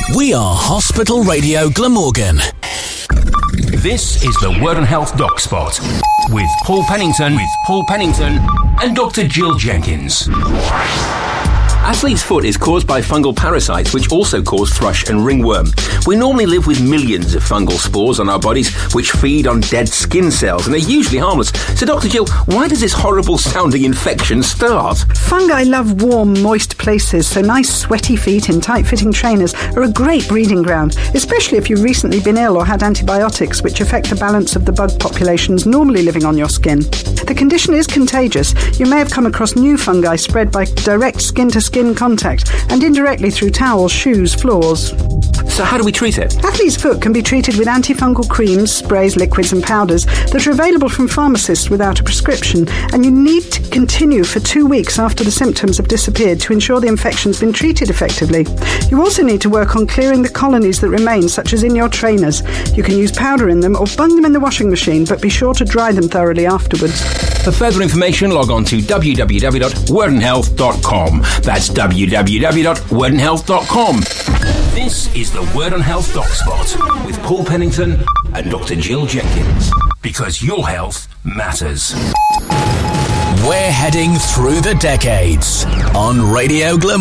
We are Hospital Radio Glamorgan. This is the Word on Health Doc Spot with Paul Pennington and Dr. Jill Jenkins. Athlete's foot is caused by fungal parasites which also cause thrush and ringworm. We normally live with millions of fungal spores on our bodies which feed on dead skin cells, and they're usually harmless. So Dr. Jill, why does this horrible sounding infection start? Fungi love warm, moist places, so nice sweaty feet in tight-fitting trainers are a great breeding ground, especially if you've recently been ill or had antibiotics which affect the balance of the bug populations normally living on your skin. The condition is contagious. You may have come across new fungi spread by direct skin-to-skin contact and indirectly through towels, shoes, floors. So how do we treat it? Athlete's foot can be treated with antifungal creams, sprays, liquids and powders that are available from pharmacists without a prescription, and you need to continue for 2 weeks after the symptoms have disappeared to ensure the infection's been treated effectively. You also need to work on clearing the colonies that remain, such as in your trainers. You can use powder in them or bung them in the washing machine, but be sure to dry them thoroughly afterwards. For further information, log on to www.wordonhealth.com. That's www.wordonhealth.com. This is the Word on Health Doc Spot with Paul Pennington and Dr. Jill Jenkins. Because your health matters. We're heading through the decades on Radio Glamorgan.